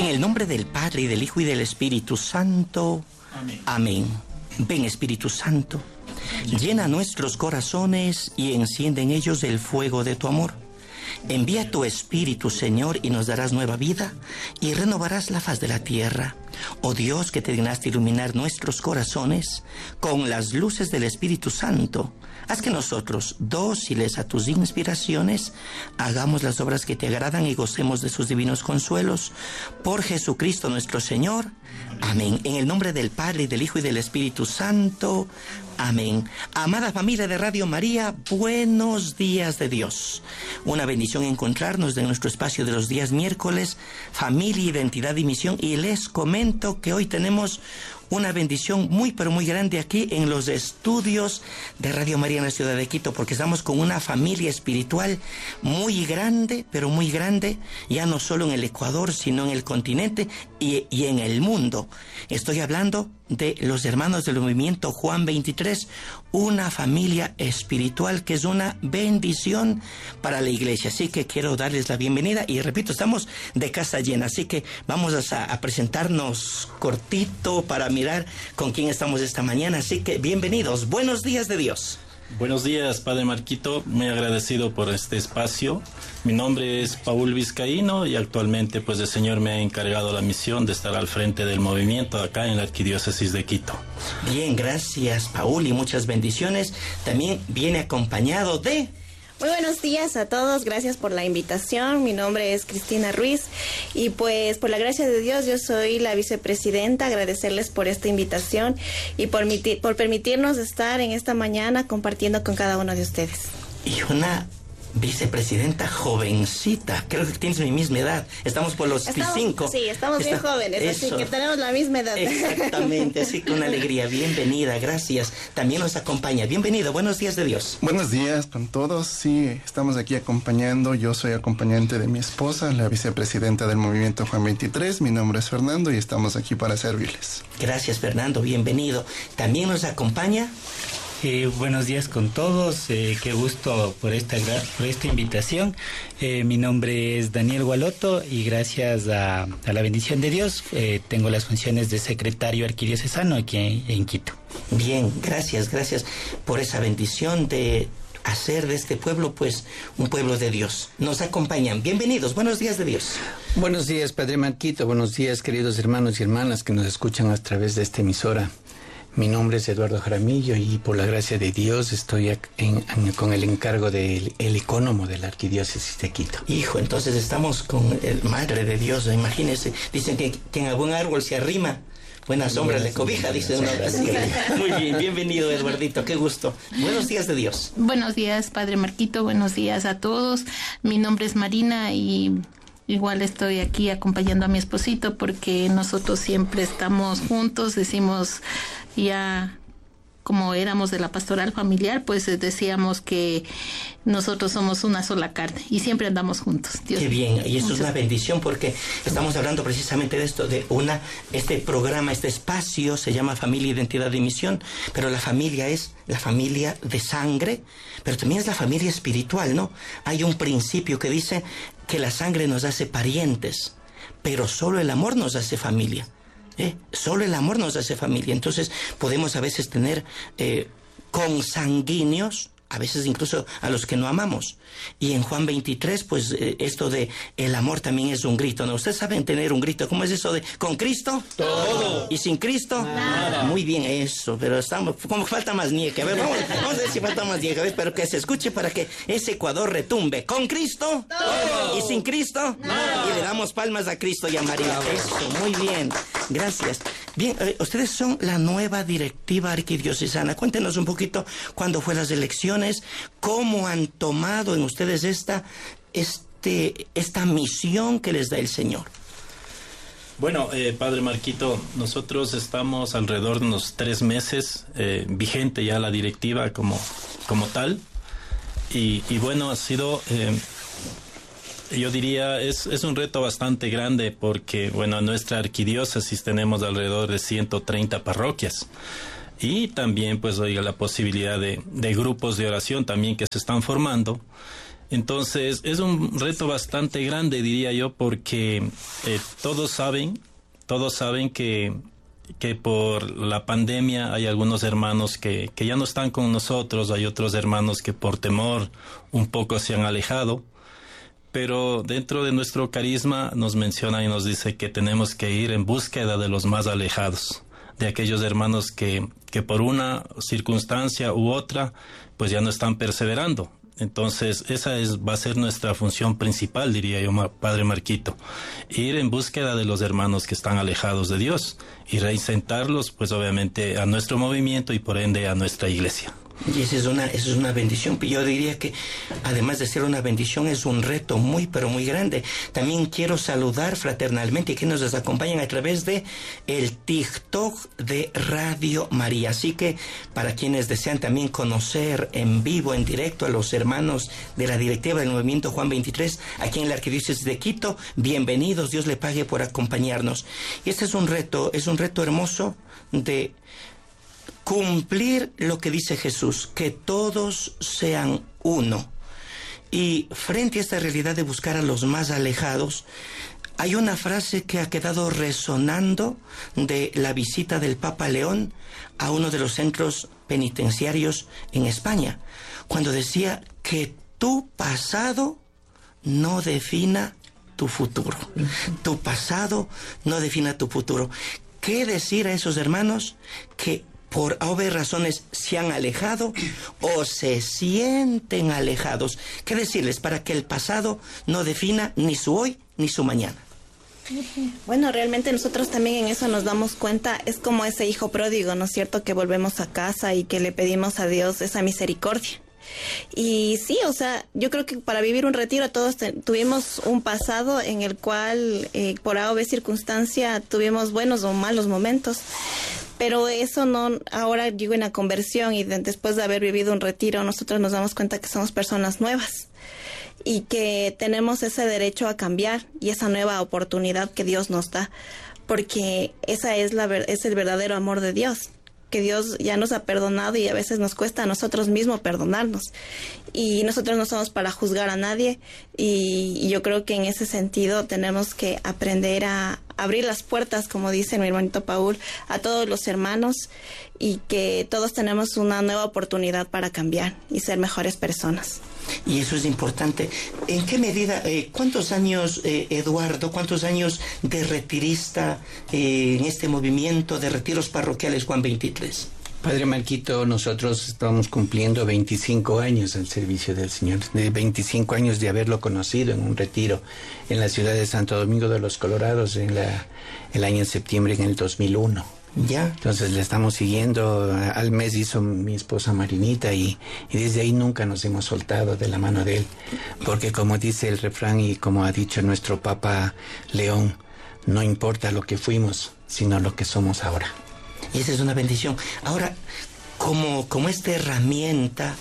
el nombre del Padre, y del Hijo, y del Espíritu Santo. Amén. Amén. Ven, Espíritu Santo, llena nuestros corazones y enciende en ellos el fuego de tu amor. Envía tu Espíritu, Señor, y nos darás nueva vida y renovarás la faz de la tierra. Oh Dios, que te dignaste iluminar nuestros corazones con las luces del Espíritu Santo, haz que nosotros, dóciles a tus inspiraciones, hagamos las obras que te agradan y gocemos de sus divinos consuelos. Por Jesucristo nuestro Señor. Amén. En el nombre del Padre, y del Hijo, y del Espíritu Santo. Amén. Amada familia de Radio María, buenos días de Dios. Una bendición encontrarnos en nuestro espacio de los días miércoles, Familia, Identidad y Misión. Y les comento que hoy tenemos una bendición muy, pero muy grande aquí en los estudios de Radio María en la ciudad de Quito, porque estamos con una familia espiritual muy grande, pero muy grande, ya no solo en el Ecuador, sino en el continente y en el mundo. Estoy hablando de los hermanos del movimiento Juan 23, una familia espiritual que es una bendición para la iglesia. Así que quiero darles la bienvenida y repito, estamos de casa llena, así que vamos a presentarnos cortito para mirar con quién estamos esta mañana. Así que bienvenidos, buenos días de Dios. Buenos días, Padre Marquito, muy agradecido por este espacio. Mi nombre es Paul Vizcaíno y actualmente pues el Señor me ha encargado la misión de estar al frente del movimiento acá en la Arquidiócesis de Quito. Bien, gracias Paul y muchas bendiciones. También viene acompañado de... Muy buenos días a todos, gracias por la invitación. Mi nombre es Cristina Ruiz y pues por la gracia de Dios yo soy la vicepresidenta. Agradecerles por esta invitación y por permitirnos estar en esta mañana compartiendo con cada uno de ustedes. Y una vicepresidenta jovencita, creo que tienes mi misma edad, estamos por los 5. Sí, estamos bien jóvenes, así que tenemos la misma edad. Exactamente, así que una alegría, bienvenida, gracias. También nos acompaña, bienvenido, buenos días de Dios. Buenos días con todos, sí, estamos aquí acompañando, yo soy acompañante de mi esposa, la vicepresidenta del movimiento Juan 23, mi nombre es Fernando y estamos aquí para servirles. Gracias Fernando, bienvenido. También nos acompaña... buenos días con todos, qué gusto por esta invitación. Mi nombre es Daniel Gualoto y gracias a la bendición de Dios tengo las funciones de secretario arquidiocesano aquí en Quito. Bien, gracias por esa bendición de hacer de este pueblo pues un pueblo de Dios. Nos acompañan, bienvenidos, buenos días de Dios. Buenos días Padre Marquito, buenos días queridos hermanos y hermanas que nos escuchan a través de esta emisora. Mi nombre es Eduardo Jaramillo y por la gracia de Dios estoy con el encargo del ecónomo de la Arquidiócesis de Quito. Hijo, entonces estamos con el Madre de Dios, imagínense, dicen que en algún árbol se arrima, buena sombra le cobija, dice uno. Muy bien, bienvenido Eduardito, qué gusto. Buenos días de Dios. Buenos días Padre Marquito, buenos días a todos. Mi nombre es Marina y... igual estoy aquí acompañando a mi esposito porque nosotros siempre estamos juntos, decimos ya como éramos de la pastoral familiar, pues decíamos que nosotros somos una sola carne y siempre andamos juntos. Dios. Qué bien, y eso es una bendición porque estamos hablando precisamente de esto, de este programa, este espacio se llama Familia, Identidad y Misión, pero la familia es la familia de sangre, pero también es la familia espiritual, ¿no? Hay un principio que dice que la sangre nos hace parientes, pero solo el amor nos hace familia. Solo el amor nos hace familia. Entonces podemos a veces tener consanguíneos, a veces incluso a los que no amamos. Y en Juan 23, pues esto de el amor también es un grito, ¿no? Ustedes saben tener un grito. ¿Cómo es eso de con Cristo? Todo. ¿Y sin Cristo? Nada. Muy bien eso, pero estamos, como falta más nieque. A ver, vamos a ver si falta más nieque, pero que se escuche para que ese Ecuador retumbe. ¿Con Cristo? Todo. ¿Y sin Cristo? Nada. Y le damos palmas a Cristo y a María. Eso, muy bien. Gracias. Bien, ustedes son la nueva directiva arquidiocesana. Cuéntenos un poquito cuándo fue las elecciones, cómo han tomado en ustedes esta misión que les da el Señor. Bueno, Padre Marquito, nosotros estamos alrededor de unos 3 meses vigente ya la directiva como tal y bueno, ha sido... yo diría, es un reto bastante grande porque, bueno, en nuestra arquidiócesis tenemos alrededor de 130 parroquias y también, pues, oiga, la posibilidad de grupos de oración también que se están formando Entonces es un reto bastante grande, diría yo, porque todos saben que por la pandemia hay algunos hermanos que ya no están con nosotros, hay otros hermanos que por temor un poco se han alejado, pero dentro de nuestro carisma nos menciona y nos dice que tenemos que ir en búsqueda de los más alejados, de aquellos hermanos que por una circunstancia u otra pues ya no están perseverando. Entonces va a ser nuestra función principal, diría yo, Padre Marquito, ir en búsqueda de los hermanos que están alejados de Dios y reinsertarlos pues obviamente a nuestro movimiento y por ende a nuestra iglesia. Y esa es una bendición. Yo diría que además de ser una bendición es un reto muy pero muy grande. También quiero saludar fraternalmente y que nos acompañan a través de el TikTok de Radio María. Así que para quienes desean también conocer en vivo, en directo a los hermanos de la directiva del Movimiento Juan 23 aquí en la Arquidiócesis de Quito, bienvenidos, Dios le pague por acompañarnos. Y este es un reto hermoso de cumplir lo que dice Jesús, que todos sean uno. Y frente a esta realidad de buscar a los más alejados, hay una frase que ha quedado resonando de la visita del Papa León a uno de los centros penitenciarios en España, cuando decía que tu pasado no defina tu futuro. Tu pasado no defina tu futuro. ¿Qué decir a esos hermanos que por obvias razones se han alejado o se sienten alejados? ¿Qué decirles para que el pasado no defina ni su hoy ni su mañana? Bueno, realmente nosotros también en eso nos damos cuenta, es como ese hijo pródigo, ¿no es cierto?, que volvemos a casa y que le pedimos a Dios esa misericordia. Y sí, o sea, yo creo que para vivir un retiro todos tuvimos un pasado en el cual por A o B circunstancia tuvimos buenos o malos momentos, pero eso no, ahora digo en la conversión y después de haber vivido un retiro, nosotros nos damos cuenta que somos personas nuevas y que tenemos ese derecho a cambiar y esa nueva oportunidad que Dios nos da, porque esa es el verdadero amor de Dios, que Dios ya nos ha perdonado y a veces nos cuesta a nosotros mismos perdonarnos. Y nosotros no somos para juzgar a nadie y yo creo que en ese sentido tenemos que aprender a abrir las puertas, como dice mi hermanito Paul, a todos los hermanos y que todos tenemos una nueva oportunidad para cambiar y ser mejores personas. Y eso es importante. ¿En qué medida, cuántos años, Eduardo, cuántos años de retirista en este movimiento de retiros parroquiales Juan 23? Padre Marquito, nosotros estamos cumpliendo 25 años al servicio del Señor, de 25 años de haberlo conocido en un retiro en la ciudad de Santo Domingo de los Colorados el año en septiembre en el 2001. Ya. Entonces le estamos siguiendo, al mes hizo mi esposa Marinita y desde ahí nunca nos hemos soltado de la mano de él, porque como dice el refrán y como ha dicho nuestro Papa León, no importa lo que fuimos, sino lo que somos ahora. Y esa es una bendición. Ahora, como esta herramienta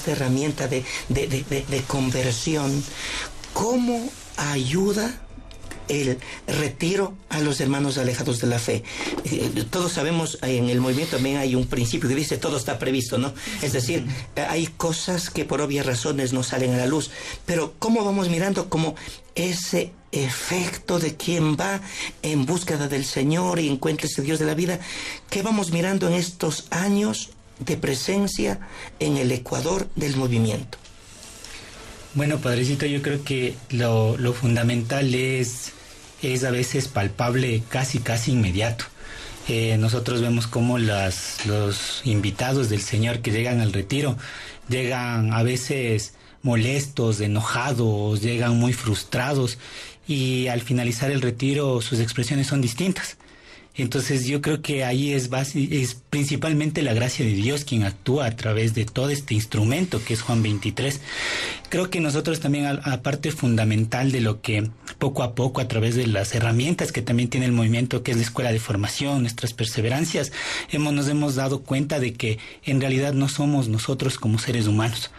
de conversión, ¿cómo ayuda el retiro a los hermanos alejados de la fe? Todos sabemos, en el movimiento también hay un principio que dice todo está previsto, ¿no? Es decir, hay cosas que por obvias razones no salen a la luz, pero ¿cómo vamos mirando como ese efecto de quien va en búsqueda del Señor y encuentra ese Dios de la vida? ¿Qué vamos mirando en estos años de presencia en el Ecuador del movimiento? Bueno, Padrecito, yo creo que lo fundamental es a veces palpable, casi inmediato. Nosotros vemos cómo los invitados del Señor que llegan al retiro llegan a veces molestos, enojados, llegan muy frustrados y al finalizar el retiro sus expresiones son distintas. Entonces yo creo que ahí es principalmente la gracia de Dios quien actúa a través de todo este instrumento que es Juan 23. Creo que nosotros también, aparte fundamental de lo que poco a poco a través de las herramientas que también tiene el movimiento, que es la escuela de formación, nuestras perseverancias, nos hemos dado cuenta de que en realidad no somos nosotros como seres humanos.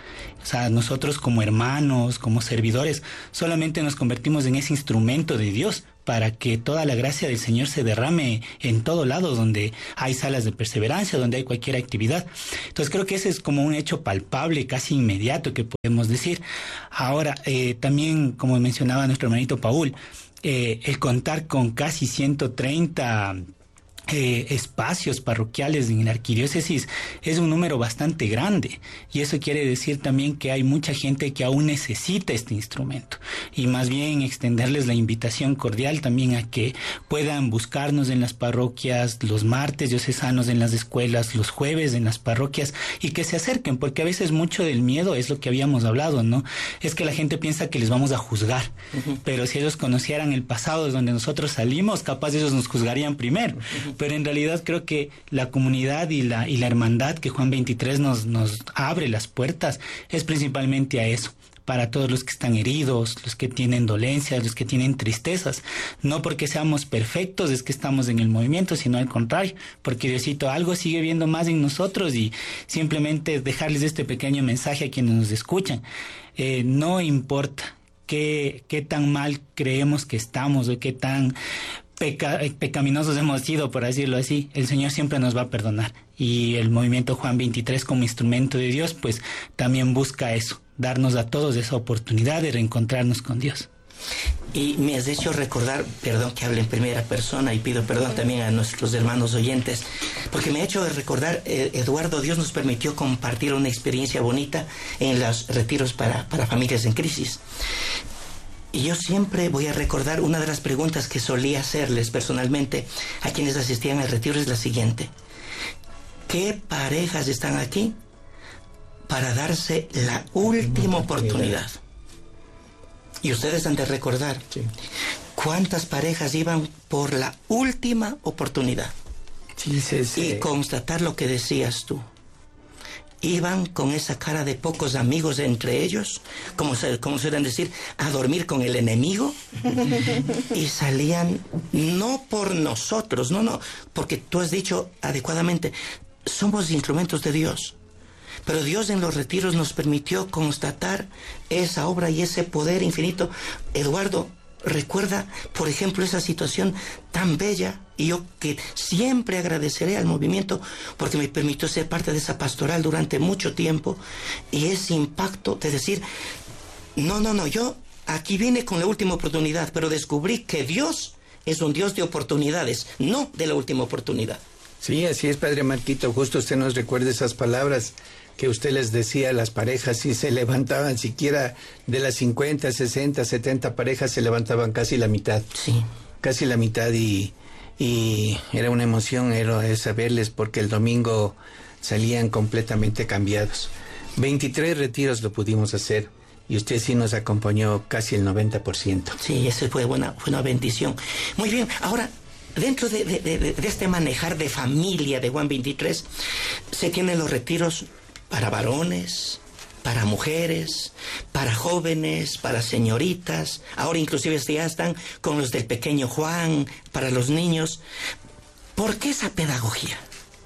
O sea, nosotros como hermanos, como servidores, solamente nos convertimos en ese instrumento de Dios para que toda la gracia del Señor se derrame en todo lado donde hay salas de perseverancia, donde hay cualquier actividad. Entonces creo que ese es como un hecho palpable, casi inmediato, que podemos decir. Ahora, también, como mencionaba nuestro hermanito Paul, el contar con casi 130 espacios parroquiales en la arquidiócesis es un número bastante grande, y eso quiere decir también que hay mucha gente que aún necesita este instrumento, y más bien extenderles la invitación cordial también a que puedan buscarnos en las parroquias, los martes diocesanos en las escuelas, los jueves en las parroquias, y que se acerquen, porque a veces mucho del miedo es lo que habíamos hablado, ¿no? Es que la gente piensa que les vamos a juzgar, pero si ellos conocieran el pasado de donde nosotros salimos, capaz ellos nos juzgarían primero. Pero en realidad creo que la comunidad y la hermandad que Juan 23 nos abre las puertas es principalmente a eso, para todos los que están heridos, los que tienen dolencias, los que tienen tristezas. No porque seamos perfectos es que estamos en el movimiento, sino al contrario, porque Diosito algo sigue viendo más en nosotros, y simplemente dejarles este pequeño mensaje a quienes nos escuchan. No importa qué tan mal creemos que estamos o qué tan pecaminosos hemos sido, por decirlo así, el Señor siempre nos va a perdonar, y el movimiento Juan 23 como instrumento de Dios pues también busca eso, darnos a todos esa oportunidad de reencontrarnos con Dios. Y me has hecho recordar, perdón que hable en primera persona, y pido perdón también a nuestros hermanos oyentes, porque me ha hecho recordar, Eduardo, Dios nos permitió compartir una experiencia bonita en los retiros para familias en crisis. Y yo siempre voy a recordar una de las preguntas que solía hacerles personalmente a quienes asistían al retiro, es la siguiente: ¿qué parejas están aquí para darse la última oportunidad? Y ustedes han de recordar cuántas parejas iban por la última oportunidad. Y constatar lo que decías tú. Iban con esa cara de pocos amigos entre ellos, como suelen decir, a dormir con el enemigo, y salían no por nosotros, no, porque tú has dicho adecuadamente, somos instrumentos de Dios, pero Dios en los retiros nos permitió constatar esa obra y ese poder infinito. Eduardo, recuerda, por ejemplo, esa situación tan bella, y yo que siempre agradeceré al movimiento porque me permitió ser parte de esa pastoral durante mucho tiempo, y ese impacto de decir, no, yo aquí vine con la última oportunidad, pero descubrí que Dios es un Dios de oportunidades, no de la última oportunidad. Sí, así es, Padre Marquito, justo usted nos recuerda esas palabras que usted les decía a las parejas, y se levantaban siquiera de las 50, 60, 70 parejas, se levantaban casi la mitad. Sí. Casi la mitad, y era una emoción, era saberles, porque el domingo salían completamente cambiados. 23 retiros lo pudimos hacer, y usted sí nos acompañó casi el 90%. Sí, eso fue una bendición. Muy bien, ahora, dentro de este manejar de familia de Juan 23, se tienen los retiros para varones, para mujeres, para jóvenes, para señoritas. Ahora inclusive ya están con los del pequeño Juan, para los niños. ¿Por qué esa pedagogía?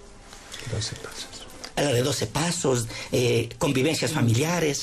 12 pasos. A la de 12 pasos, convivencias familiares.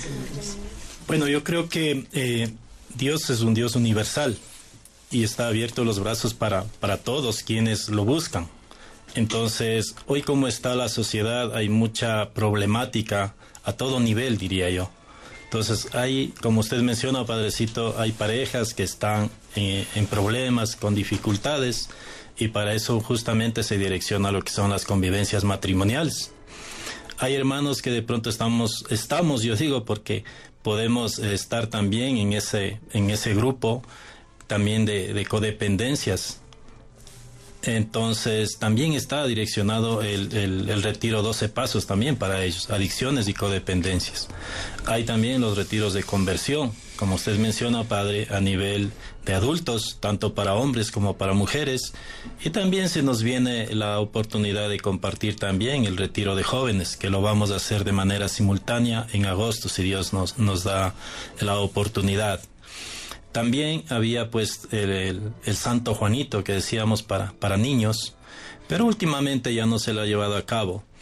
Bueno, yo creo que Dios es un Dios universal y está abierto los brazos para todos quienes lo buscan. Entonces, hoy como está la sociedad, hay mucha problemática a todo nivel, diría yo. Entonces, hay, como usted menciona, Padrecito, hay parejas que están en problemas, con dificultades, y para eso justamente se direcciona lo que son las convivencias matrimoniales. Hay hermanos que de pronto estamos, yo digo, porque podemos estar también en ese grupo también de codependencias. Entonces también está direccionado el retiro 12 pasos también para ellos, adicciones y codependencias. Hay también los retiros de conversión, como usted menciona, Padre, a nivel de adultos, tanto para hombres como para mujeres. Y también se nos viene la oportunidad de compartir también el retiro de jóvenes, que lo vamos a hacer de manera simultánea en agosto, si Dios nos da la oportunidad. También había pues el Santo Juanito que decíamos para niños, pero últimamente ya no se lo ha llevado a cabo.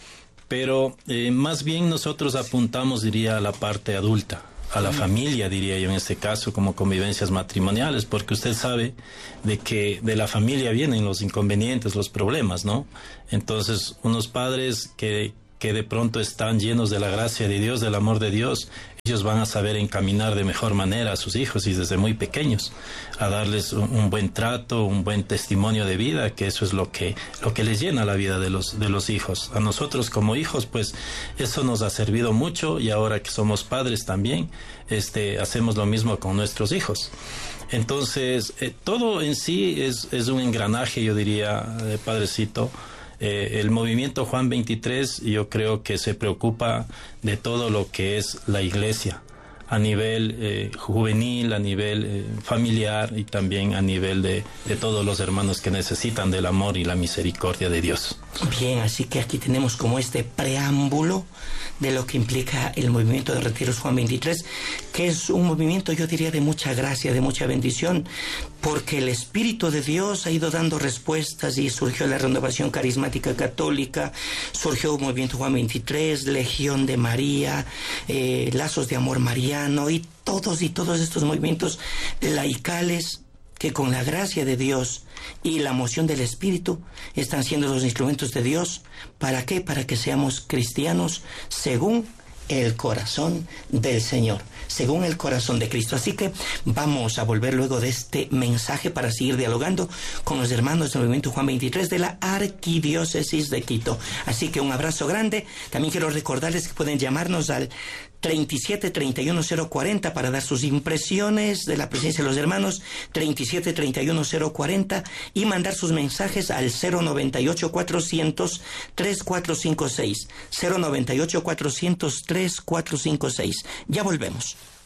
pero más bien nosotros apuntamos, diría, a la parte adulta, a la familia, diría yo en este caso, como convivencias matrimoniales, porque usted sabe de que de la familia vienen los inconvenientes, los problemas, ¿no? Entonces, unos padres que de pronto están llenos de la gracia de Dios, del amor de Dios, ellos van a saber encaminar de mejor manera a sus hijos y desde muy pequeños, a darles un buen trato, un buen testimonio de vida, que eso es lo que les llena la vida de los hijos. A nosotros como hijos, pues, eso nos ha servido mucho, y ahora que somos padres también, hacemos lo mismo con nuestros hijos. Entonces, todo en sí es un engranaje, yo diría, padrecito. El movimiento Juan 23 yo creo que se preocupa de todo lo que es la iglesia, a nivel juvenil, a nivel familiar, y también a nivel de todos los hermanos que necesitan del amor y la misericordia de Dios. Bien, así que aquí tenemos como este preámbulo de lo que implica el movimiento de Retiros Juan 23, que es un movimiento, yo diría, de mucha gracia, de mucha bendición, porque el Espíritu de Dios ha ido dando respuestas y surgió la Renovación Carismática Católica, surgió el movimiento Juan 23, Legión de María, Lazos de Amor Mariano, y todos estos movimientos laicales que con la gracia de Dios y la moción del Espíritu están siendo los instrumentos de Dios. ¿Para qué? Para que seamos cristianos según el corazón del Señor, según el corazón de Cristo. Así que vamos a volver luego de este mensaje para seguir dialogando con los hermanos del movimiento Juan 23 de la Arquidiócesis de Quito. Así que un abrazo grande. También quiero recordarles que pueden llamarnos al 37-31-040 para dar sus impresiones de la presencia de los hermanos, 37-31-040, y mandar sus mensajes al 098-400-3456, 098-400-3456. Ya volvemos.